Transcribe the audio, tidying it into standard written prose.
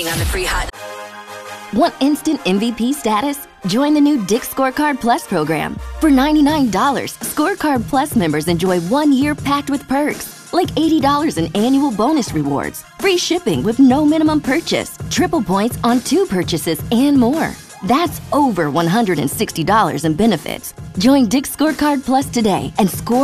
On the free hot. Want instant MVP status? Join the new Dick's Scorecard Plus program. For $99, Scorecard Plus members enjoy 1 year packed with perks, like $80 in annual bonus rewards, free shipping with no minimum purchase, triple points on 2 purchases, and more. That's over $160 in benefits. Join Dick's Scorecard Plus today and score